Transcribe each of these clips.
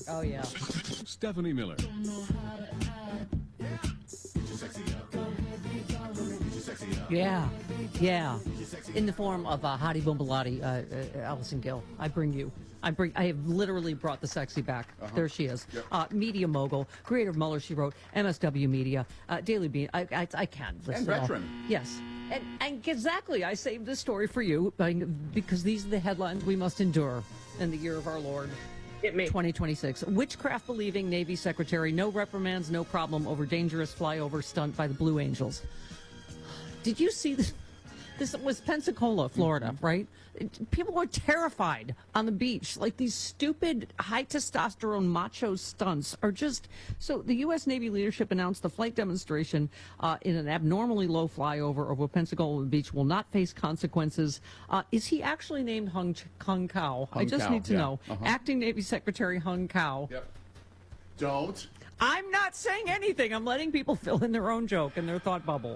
Oh, yeah. Stephanie Miller. Yeah, yeah. In the form of Hottie Bumbalati, Allison Gill. I have literally brought the sexy back. There she is. Yep. Media mogul, creator of Mueller, She Wrote, MSW Media, Daily Bean. I can't listen. And veteran. Yes. And exactly, I saved this story for you because these are the headlines we must endure in the year of our Lord. 2026. Witchcraft-believing Navy Secretary, no reprimands, no problem over dangerous flyover stunt by the Blue Angels. Did you see this? This was Pensacola, Florida, right? People were terrified on the beach. Like, these stupid high testosterone macho stunts are just... So the U.S. Navy leadership announced the flight demonstration in an abnormally low flyover over Pensacola Beach will not face consequences. Is he actually named Hung Kao? I just need to know. Acting Navy Secretary Hung Kao. Yep. Don't. I'm not saying anything. I'm letting people fill in their own joke in their thought bubble.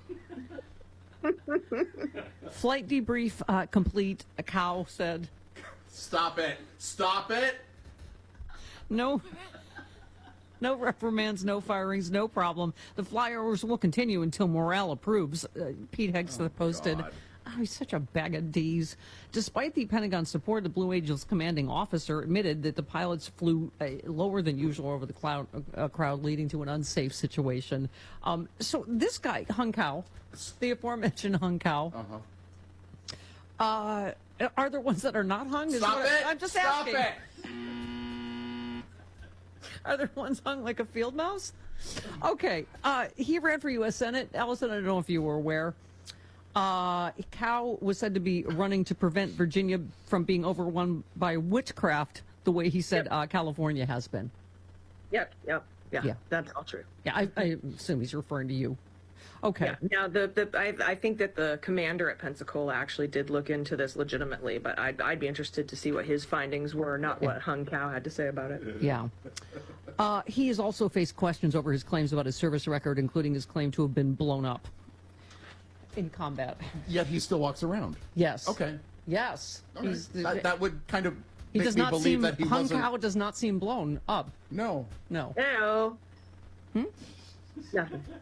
Flight debrief complete, a cow said. Stop it. Stop it. No reprimands, no firings, no problem. The flyovers will continue until morale approves. Pete Hegseth posted. God. Oh, he's such a bag of D's. Despite the Pentagon support, the Blue Angels commanding officer admitted that the pilots flew lower than usual over the crowd, leading to an unsafe situation. So this guy, Hung Kao, the aforementioned Hung Kao, are there ones that are not hung? Stop it. I'm just Stop asking. it. Are there ones hung like a field mouse? Okay. He ran for U.S. Senate. Allison, I don't know if you were aware. Kao was said to be running to prevent Virginia from being overrun by witchcraft the way he said California has been. Yeah, that's all true. Yeah, I assume he's referring to you. Okay. Yeah. Now, I think that the commander at Pensacola actually did look into this legitimately, but I'd be interested to see what his findings were, not what Hung Kao had to say about it. Yeah. He has also faced questions over his claims about his service record, including his claim to have been blown up in combat. Yet he still walks around. Yes. Okay. Yes. Okay. That would kind of he make does me not believe seem, that he Hung wasn't... Kao does not seem blown up. No. No. Nothing.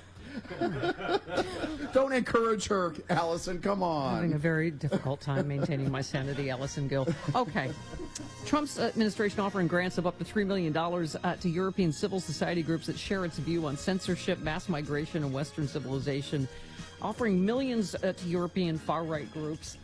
Don't encourage her, Allison. Come on. Having a very difficult time maintaining my sanity, Allison Gill. Okay. Trump's administration offering grants of up to $3 million to European civil society groups that share its view on censorship, mass migration, and Western civilization. Offering millions to European far-right groups.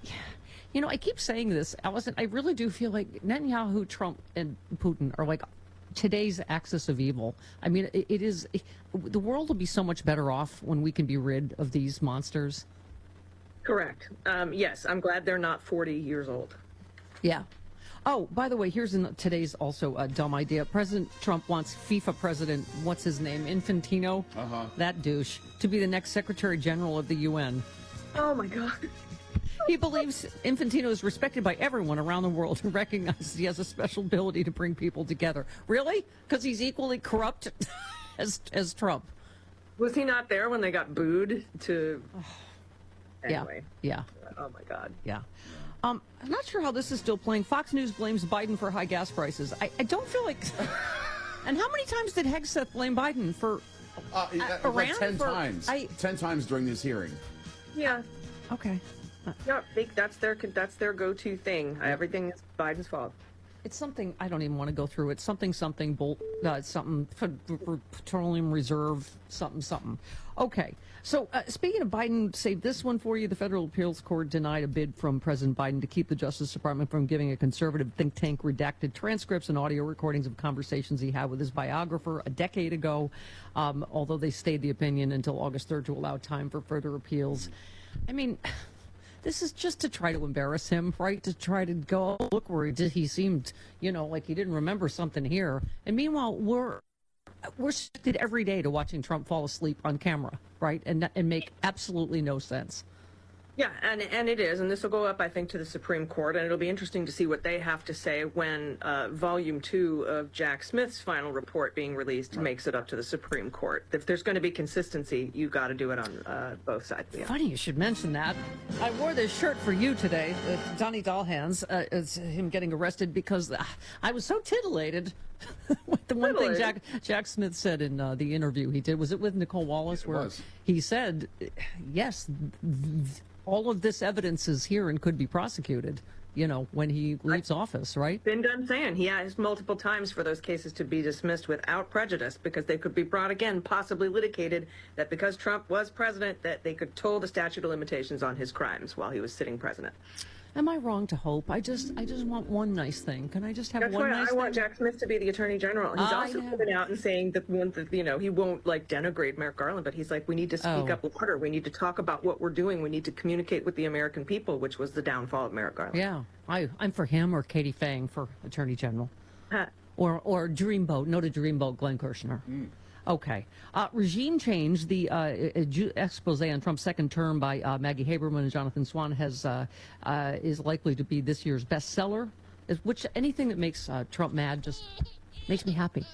I keep saying this, Allison. I really do feel like Netanyahu, Trump, and Putin are like today's axis of evil. I mean, the world will be so much better off when we can be rid of these monsters. Correct. Yes, I'm glad they're not 40 years old. Yeah. Oh, by the way, here's today's also a dumb idea. President Trump wants FIFA president, what's his name, Infantino, that douche, to be the next Secretary General of the UN. Oh, my God. He believes Infantino is respected by everyone around the world who recognizes he has a special ability to bring people together. Really? Because he's equally corrupt as Trump. Was he not there when they got booed to... Anyway. Yeah. Oh, my God. Yeah. I'm not sure how this is still playing. Fox News blames Biden for high gas prices. I don't feel like... And how many times did Hegseth blame Biden for Iran? 10 times. 10 times during this hearing. Yeah. Okay. Yeah, that's their go-to thing. Everything is Biden's fault. It's something I don't even want to go through. It's something something for petroleum reserve something. Okay. So speaking of Biden, save this one for you. The federal appeals court denied a bid from President Biden to keep the Justice Department from giving a conservative think tank redacted transcripts and audio recordings of conversations he had with his biographer a decade ago. Although they stayed the opinion until August 3rd to allow time for further appeals. I mean, this is just to try to embarrass him, right? To try to go, look where he seemed, like he didn't remember something here. And meanwhile, we're subjected every day to watching Trump fall asleep on camera, right? And make absolutely no sense. Yeah, and it is, and this will go up, I think, to the Supreme Court, and it'll be interesting to see what they have to say when Volume 2 of Jack Smith's final report being released makes it up to the Supreme Court. If there's going to be consistency, you got to do it on both sides. Yeah. Funny you should mention that. I wore this shirt for you today, Donnie Dahlhans. It's him getting arrested because I was so tittillated. The one thing Jack Smith said in the interview he did, was it with Nicole Wallace, where he said, yes, all of this evidence is here and could be prosecuted, you know, when he leaves office, right? Been done saying he asked multiple times for those cases to be dismissed without prejudice because they could be brought again, possibly litigated, that because Trump was president, that they could toll the statute of limitations on his crimes while he was sitting president. Am I wrong to hope? I just want one nice thing. Can I just have one nice thing? I want Jack Smith to be the Attorney General. He's also coming out and saying that he won't like denigrate Merrick Garland, but he's like, we need to speak up louder. We need to talk about what we're doing. We need to communicate with the American people, which was the downfall of Merrick Garland. Yeah, I'm for him or Katie Fang for Attorney General, or Dreamboat. No to Dreamboat, Glenn Kirshner. Okay. Regime change, the expose on Trump's second term by Maggie Haberman and Jonathan Swan is likely to be this year's bestseller, which anything that makes Trump mad just makes me happy.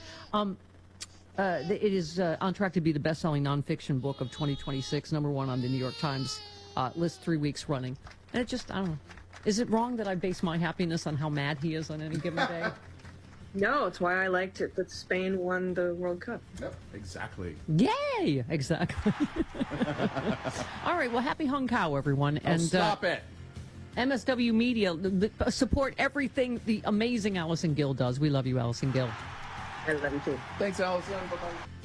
It is on track to be the best-selling nonfiction book of 2026, #1 on the New York Times list 3 weeks running. And it just, I don't know. Is it wrong that I base my happiness on how mad he is on any given day? No, it's why I liked it that Spain won the World Cup. Yep, exactly. Yay! Exactly. All right, well, happy Hung Cow, everyone. And stop it. MSW Media, support everything the amazing Allison Gill does. We love you, Allison Gill. I love you too. Thanks, Allison. Bye-bye.